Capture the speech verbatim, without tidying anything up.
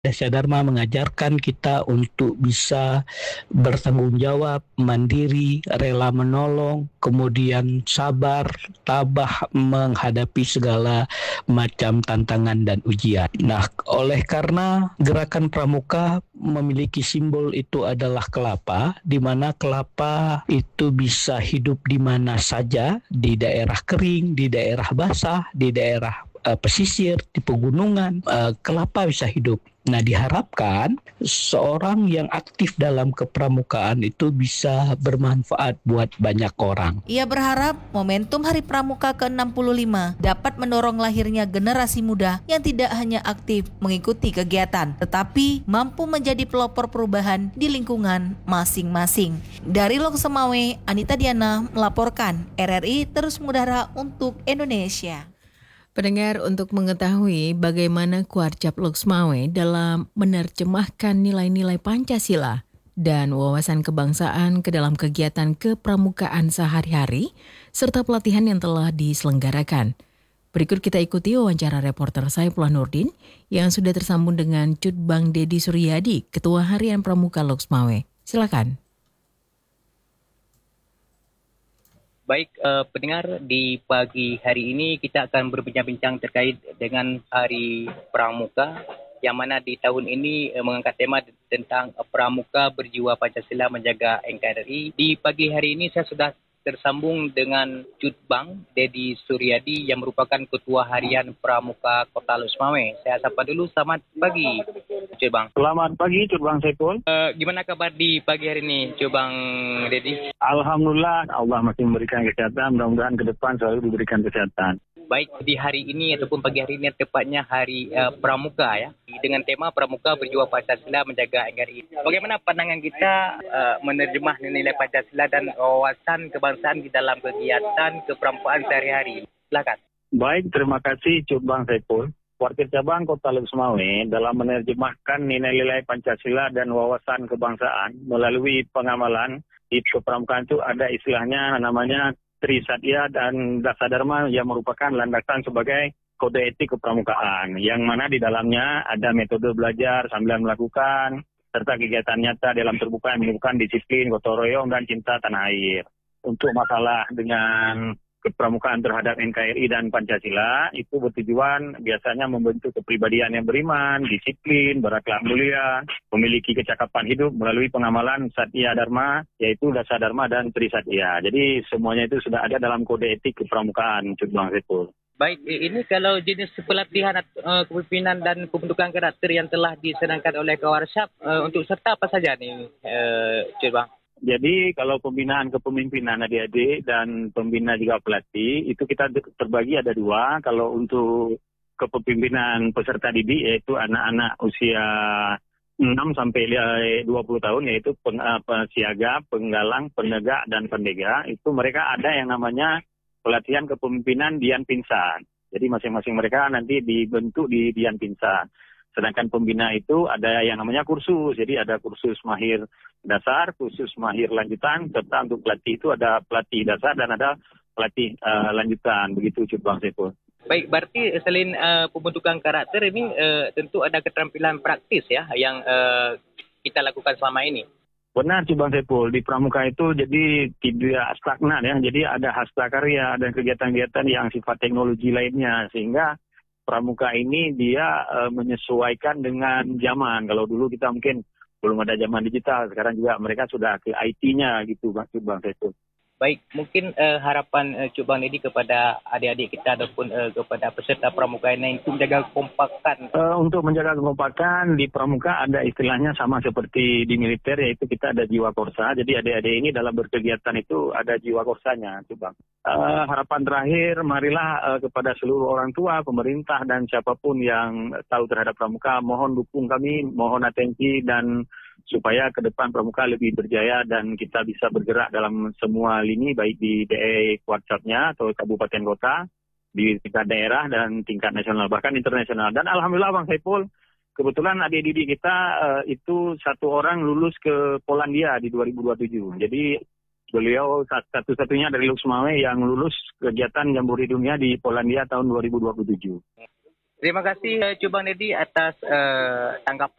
Dasar Dharma mengajarkan kita untuk bisa bertanggung jawab, mandiri, rela menolong, kemudian sabar, tabah menghadapi segala macam tantangan dan ujian. Nah, oleh karena gerakan pramuka memiliki simbol itu adalah kelapa, di mana kelapa itu bisa hidup di mana saja, di daerah kering, di daerah basah, di daerah uh, pesisir, di pegunungan, uh, kelapa bisa hidup. Nah, diharapkan seorang yang aktif dalam kepramukaan itu bisa bermanfaat buat banyak orang. Ia berharap momentum Hari Pramuka ke enam puluh lima dapat mendorong lahirnya generasi muda yang tidak hanya aktif mengikuti kegiatan, tetapi mampu menjadi pelopor perubahan di lingkungan masing-masing. Dari Lok Semawe, Anita Diana melaporkan. R R I terus mengudara untuk Indonesia. Pendengar, untuk mengetahui bagaimana Kuarcap Lok Semawe dalam menerjemahkan nilai-nilai Pancasila dan wawasan kebangsaan ke dalam kegiatan kepramukaan sehari-hari, serta pelatihan yang telah diselenggarakan. Berikut kita ikuti wawancara reporter Saifullah Nurdin yang sudah tersambung dengan Cutbang Dedi Suryadi, Ketua Harian Pramuka Lok Semawe. Silakan. Baik, uh, pendengar, di pagi hari ini kita akan berbincang-bincang terkait dengan Hari Pramuka, yang mana di tahun ini uh, mengangkat tema tentang uh, Pramuka Berjiwa Pancasila Menjaga N K R I. Di pagi hari ini saya sudah tersambung dengan Cutbang Dedi Suryadi yang merupakan Ketua Harian Pramuka Kota Lok Semawe. Saya sapa dulu, selamat pagi Cutbang. Selamat pagi Cutbang Saiful. Uh, gimana kabar di pagi hari ini Cutbang Dedi? Alhamdulillah, Allah masih memberikan kesehatan, mudah-mudahan ke depan selalu diberikan kesehatan. Baik, di hari ini ataupun pagi hari ini tepatnya Hari uh, Pramuka ya, dengan tema Pramuka Berjiwa Pancasila Menjaga N K R I. Bagaimana pandangan kita uh, menerjemah nilai Pancasila dan wawasan kebangsaan di dalam kegiatan kepramukaan sehari-hari? Silakan. Baik, terima kasih Cutbang Saiful. Wakil Cabang Kota Lok Semawe dalam menerjemahkan nilai-nilai Pancasila dan wawasan kebangsaan melalui pengamalan di kepramukaan itu ada istilahnya namanya Trisatya dan Dasar Dharma yang merupakan landasan sebagai kode etik kepramukaan, yang mana di dalamnya ada metode belajar sambil melakukan, serta kegiatan nyata dalam terbuka yang menyebutkan disiplin, gotong royong, dan cinta tanah air. Untuk masalah dengan kepramukaan terhadap N K R I dan Pancasila, itu bertujuan biasanya membentuk kepribadian yang beriman, disiplin, berakhlak mulia, memiliki kecakapan hidup melalui pengamalan Satya Dharma, yaitu Dasar Dharma dan Trisatya. Jadi semuanya itu sudah ada dalam kode etik kepramukaan, Cutbang Saiful. Baik, ini kalau jenis pelatihan uh, kepemimpinan dan pembentukan karakter yang telah disenangkan oleh Kuarcap, uh, untuk serta apa saja nih, uh, Cutbang? Jadi kalau pembinaan kepemimpinan adik-adik dan pembina juga pelatih, itu kita terbagi ada dua. Kalau untuk kepemimpinan peserta didik, yaitu anak-anak usia enam sampai dua puluh tahun, yaitu peng, uh, siaga, penggalang, penegak, dan pendega. Itu mereka ada yang namanya pelatihan kepemimpinan Dian Pinsan. Jadi masing-masing mereka nanti dibentuk di Dian Pinsan. Sedangkan pembina itu ada yang namanya kursus. Jadi ada kursus mahir dasar, kursus mahir lanjutan, serta untuk pelatih itu ada pelatih dasar dan ada pelatih uh, lanjutan. Begitu Cutbang Saiful. Baik, berarti selain uh, pembentukan karakter ini uh, tentu ada keterampilan praktis ya yang uh, kita lakukan selama ini. Benar Cutbang Saiful, di Pramuka itu jadi tidak stagnan ya. Jadi ada hastakarya, ada kegiatan-kegiatan yang sifat teknologi lainnya, sehingga Pramuka ini dia uh, menyesuaikan dengan zaman. Kalau dulu kita mungkin belum ada zaman digital, sekarang juga mereka sudah ke I T-nya gitu, Bang Saiful. Baik, mungkin uh, harapan uh, Cutbang Dedi kepada adik-adik kita ataupun uh, kepada peserta Pramuka ini untuk menjaga kekompakan. Uh, untuk menjaga kekompakan di Pramuka ada istilahnya sama seperti di militer, yaitu kita ada jiwa korsa. Jadi adik-adik ini dalam berkegiatan itu ada jiwa korsanya, Bang. Uh, harapan terakhir, marilah uh, kepada seluruh orang tua, pemerintah, dan siapapun yang tahu terhadap Pramuka, mohon dukung kami, mohon atensi, dan supaya ke depan Pramuka lebih berjaya dan kita bisa bergerak dalam semua lini, baik di D E Kuarcapnya atau kabupaten kota, di tingkat daerah dan tingkat nasional, bahkan internasional. Dan alhamdulillah Bang Saiful, kebetulan adik didik kita uh, itu satu orang lulus ke Polandia di dua ribu dua puluh tujuh. Jadi beliau satu-satunya dari Lok Semawe yang lulus kegiatan Jambore Dunia di Polandia tahun dua ribu dua puluh tujuh. Terima kasih uh, Cubang Nedi atas uh, tanggapan